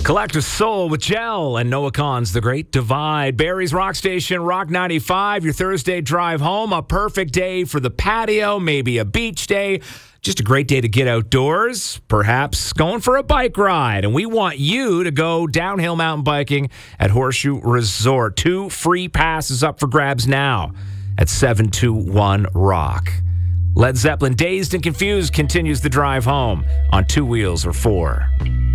Collective Soul with Gel and Noah Kahan's The Great Divide. Barrie's Rock Station, Rock 95, your Thursday drive home. A perfect day for the patio, maybe a beach day. Just a great day to get outdoors, perhaps going for a bike ride. And we want you to go downhill mountain biking at Horseshoe Resort. 2 free passes up for grabs now at 721 Rock. Led Zeppelin, Dazed and Confused, continues the drive home on 2 wheels or 4.